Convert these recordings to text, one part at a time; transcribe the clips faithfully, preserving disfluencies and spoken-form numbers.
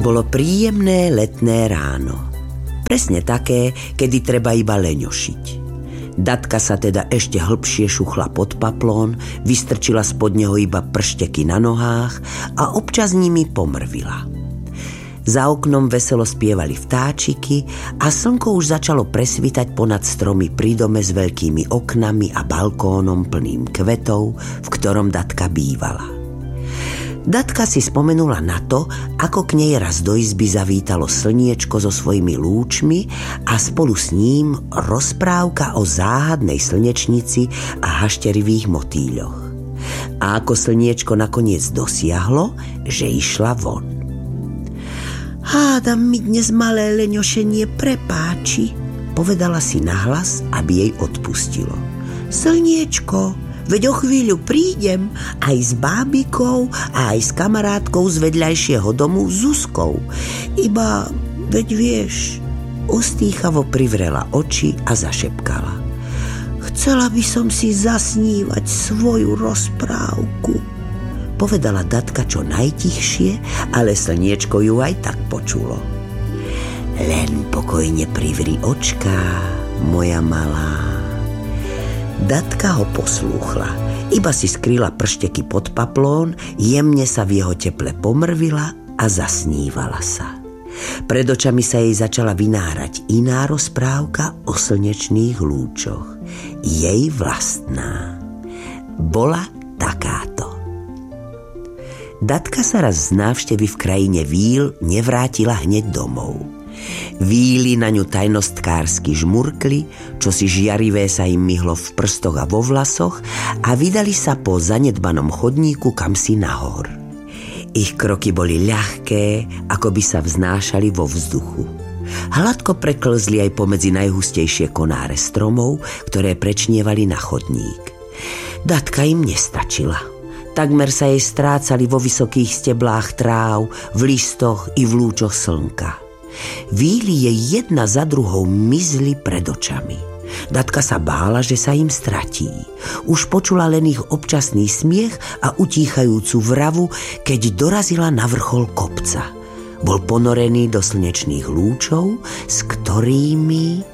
Bolo príjemné letné ráno. Presne také, kedy treba iba leňošiť. Datka sa teda ešte hlbšie šuchla pod paplón, vystrčila spod neho iba pršteky na nohách a občas nimi pomrvila. Za oknom veselo spievali vtáčiky a slnko už začalo presvítať ponad stromy pri dome s veľkými oknami a balkónom plným kvetov, v ktorom Datka bývala. Datka si spomenula na to, ako k nej raz do izby zavítalo slniečko so svojimi lúčmi a spolu s ním rozprávka o záhadnej slnečnici a hašterivých motýľoch. A ako slniečko nakoniec dosiahlo, že išla von. Hádam mi dnes malé leňošenie prepáči, povedala si nahlas, aby jej odpustilo. Slniečko, veď o chvíľu prídem aj s bábikou a aj s kamarátkou z vedľajšieho domu Zuzkou. Iba, veď vieš, ostýchavo privrela oči a zašepkala. Chcela by som si zasnívať svoju rozprávku. Povedala Datka čo najtichšie, ale slniečko ju aj tak počulo. Len pokojne privri očká, moja malá. Datka ho poslúchla, iba si skryla pršteky pod paplón, jemne sa v jeho teple pomrvila a zasnívala sa. Pred očami sa jej začala vynárať iná rozprávka o slnečných lúčoch. Jej vlastná. Bola takáto. Datka sa raz z návštevy v krajine Víl nevrátila hneď domov. Víly na ňu tajnostkársky žmurkli, čo si žiarivé sa im myhlo v prstoch a vo vlasoch a vydali sa po zanedbanom chodníku kamsi nahor. Ich kroky boli ľahké, ako by sa vznášali vo vzduchu. Hladko preklzli aj pomedzi najhustejšie konáre stromov, ktoré prečnievali na chodník. Datka im nestačila. Takmer sa jej strácali vo vysokých steblách tráv, v listoch i v lúčoch slnka. Víly jej jedna za druhou mizli pred očami. Datka sa bála, že sa im stratí. Už počula len ich občasný smiech a utíchajúcu vravu, keď dorazila na vrchol kopca. Bol ponorený do slnečných lúčov, s ktorými...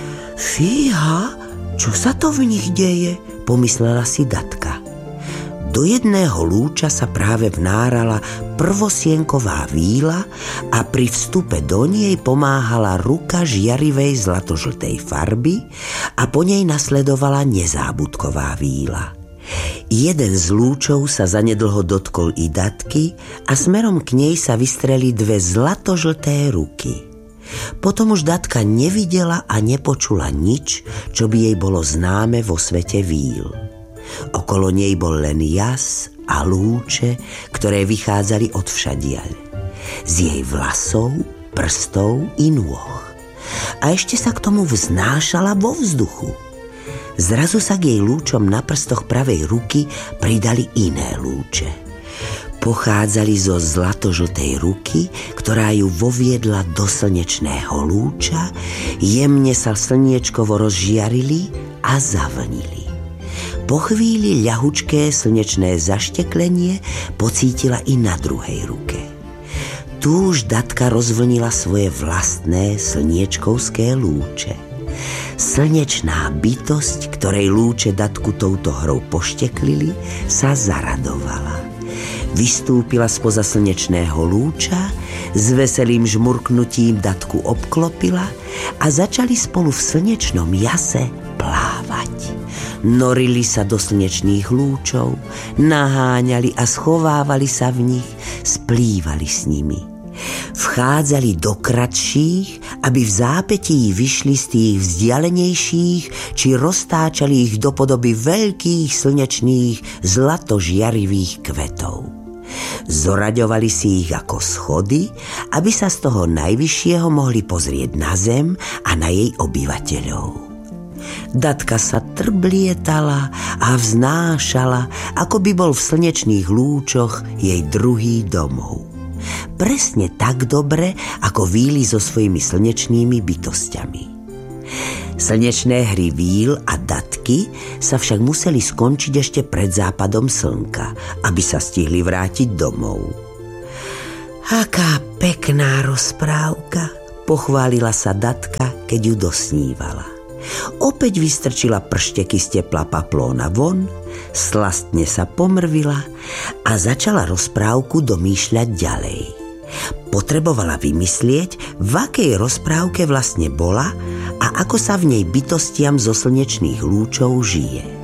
Fíha, čo sa to v nich deje? Pomyslela si Datka. Do jedného lúča sa práve vnárala prvosienková víla a pri vstupe do nej pomáhala ruka žiarivej zlatožltej farby a po nej nasledovala nezábudková víla. Jeden z lúčov sa zanedlho dotkol i Datky a smerom k nej sa vystreli dve zlatožlté ruky. Potom už Datka nevidela a nepočula nič, čo by jej bolo známe vo svete víl. Okolo nej bol len jas a lúče, ktoré vychádzali odvšadiaľ. Z jej vlasov, prstov i nôh. A ešte sa k tomu vznášala vo vzduchu. Zrazu sa k jej lúčom na prstoch pravej ruky pridali iné lúče. Pochádzali zo zlatožltej ruky, ktorá ju voviedla do slnečného lúča, jemne sa slniečkovo rozžiarili a zavlnili. Po chvíli ľahučké slnečné zašteklenie pocítila i na druhej ruke. Tu už Datka rozvlnila svoje vlastné slniečkovské lúče. Slnečná bytosť, ktorej lúče Datku touto hrou pošteklili, sa zaradovala. Vystúpila spoza slnečného lúča, s veselým žmurknutím Datku obklopila a začali spolu v slnečnom jase plávať. Norili sa do slnečných lúčov, naháňali a schovávali sa v nich, splývali s nimi. Vchádzali do kratších, aby v zápätí vyšli z tých vzdialenejších, či roztáčali ich do podoby veľkých slnečných zlatožiarivých kvetov. Zoraďovali si ich ako schody, aby sa z toho najvyššieho mohli pozrieť na zem a na jej obyvateľov. Datka sa trblietala a vznášala, ako by bol v slnečných lúčoch jej druhý domov. Presne tak dobre, ako víly so svojimi slnečnými bytosťami. Slnečné hry víl a Datky sa však museli skončiť ešte pred západom slnka, aby sa stihli vrátiť domov. Aká Pekná rozprávka, pochválila sa Datka, keď ju dosnívala. Opäť vystrčila pršteky z tepla paplóna von, slastne sa pomrvila a začala rozprávku domýšľať ďalej. Potrebovala vymyslieť, v akej rozprávke vlastne bola a ako sa v nej bytostiam zo slnečných lúčov žije.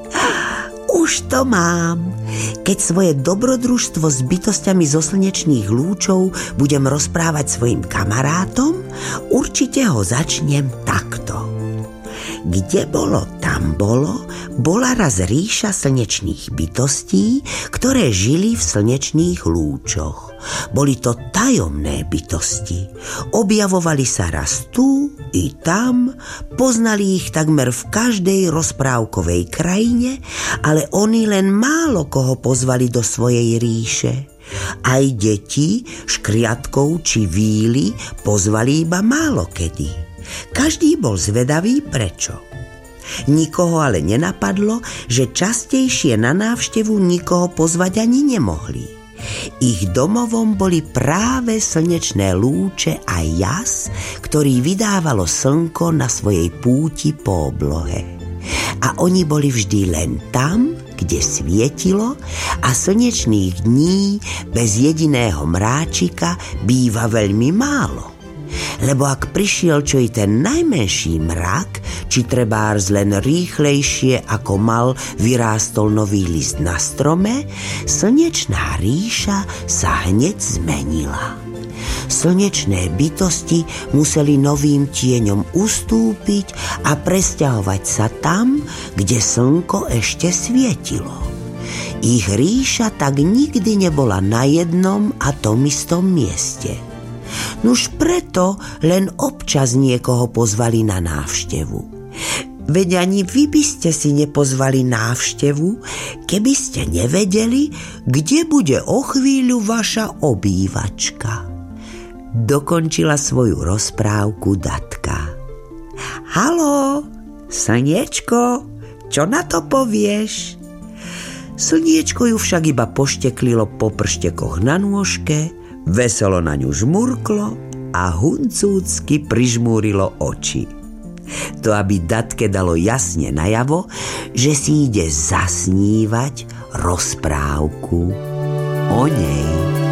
Už to mám. Keď svoje dobrodružstvo s bytostiami zo slnečných lúčov budem rozprávať svojim kamarátom, určite ho začnem takto. Kde bolo, tam bolo, bola raz ríša slnečných bytostí, ktoré žili v slnečných lúčoch. Boli to tajomné bytosti. Objavovali sa raz tu i tam, poznali ich takmer v každej rozprávkovej krajine, ale oni len málo koho pozvali do svojej ríše. Aj deti, škriatkov či víly pozvali iba málo kedy. Každý bol zvedavý prečo. Nikoho ale nenapadlo, že častejšie na návštevu nikoho pozvať ani nemohli. Ich domovom boli práve slnečné lúče a jas, ktorý vydávalo slnko na svojej púti po oblohe. A oni boli vždy len tam, kde svietilo, a slnečných dní bez jediného mráčika býva veľmi málo. Lebo ak prišiel čo i ten najmenší mrak, či trebárs len rýchlejšie ako mal vyrástol nový list na strome, slnečná ríša sa hneď zmenila. Slnečné bytosti museli novým tieňom ustúpiť a presťahovať sa tam, kde slnko ešte svietilo. Ich ríša tak nikdy nebola na jednom a tom istom mieste. Nuž preto len občas niekoho pozvali na návštevu. Veď ani vy by ste si nepozvali návštevu, keby ste nevedeli, kde bude o chvíľu vaša obývačka. Dokončila svoju rozprávku Datka. Haló, slniečko, čo na to povieš? Slniečko ju však iba pošteklilo po prštekoch na nôžke, veselo na ňu žmurklo a huncúcky prižmúrilo oči. To aby Datke dalo jasne najavo, že si ide zasnívať rozprávku o nej.